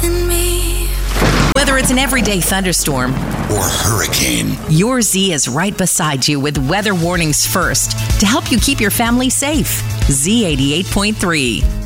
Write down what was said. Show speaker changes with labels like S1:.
S1: in me.
S2: Whether it's an everyday thunderstorm
S3: or hurricane,
S2: your Z is right beside you with weather warnings first to help you keep your family safe. Z88.3.